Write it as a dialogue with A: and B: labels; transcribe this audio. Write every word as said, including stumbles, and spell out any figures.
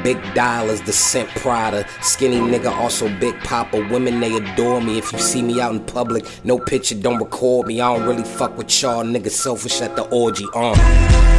A: Big dollars, the scent Prada. Skinny nigga, also Big Papa. Women, they adore me. If you see me out in public, no picture, don't record me. I don't really fuck with y'all niggas selfish at the orgy, uh